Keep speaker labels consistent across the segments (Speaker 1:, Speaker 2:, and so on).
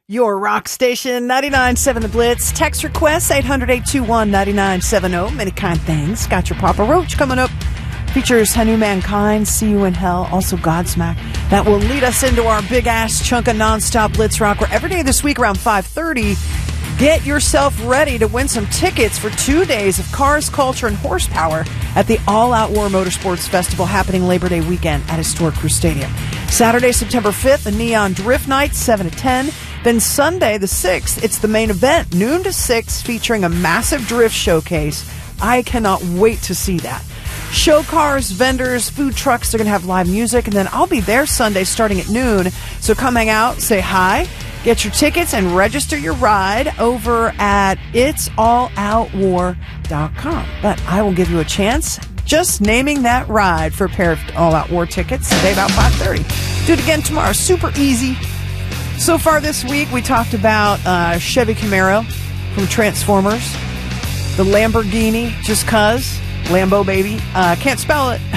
Speaker 1: Your rock station, 99.7 The Blitz. Text requests, 800-821-9970. Many kind things. Got your Papa Roach coming up. Features Hanu Mankind, See You in Hell, also Godsmack. That will lead us into our big-ass chunk of nonstop Blitz Rock, where every day this week around 5:30, get yourself ready to win some tickets for 2 days of cars, culture, and horsepower at the All Out War Motorsports Festival happening Labor Day weekend at Historic Crew Stadium. Saturday, September 5th, a Neon Drift Night, 7 to 10. Then Sunday, the 6th, it's the main event, noon to 6, featuring a massive drift showcase. I cannot wait to see that. Show cars, vendors, food trucks, they're going to have live music, and then I'll be there Sunday starting at noon. So come hang out, say hi, get your tickets, and register your ride over at itsalloutwar.com. But I will give you a chance just naming that ride for a pair of All Out War tickets today about 5:30. Do it again tomorrow. Super easy. So far this week, we talked about Chevy Camaro from Transformers, the Lamborghini, just 'cause, Lambo baby, can't spell it.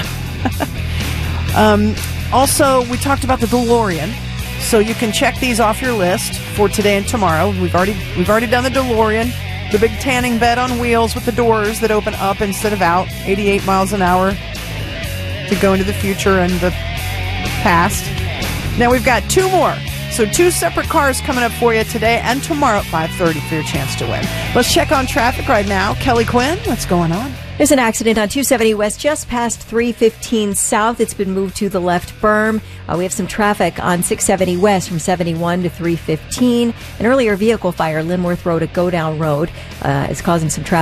Speaker 1: Also, we talked about the DeLorean, so you can check these off your list for today and tomorrow. We've already done the DeLorean, the big tanning bed on wheels with the doors that open up instead of out, 88 miles an hour to go into the future and the past. Now we've got two more. So 2 separate cars coming up for you today and tomorrow at 5:30 for your chance to win. Let's check on traffic right now. Kelly Quinn, what's going on?
Speaker 2: There's an accident on 270 West just past 315 South. It's been moved to the left berm. We have some traffic on 670 West from 71 to 315. An earlier vehicle fire, Linworth Road at Go Down Road, is causing some traffic.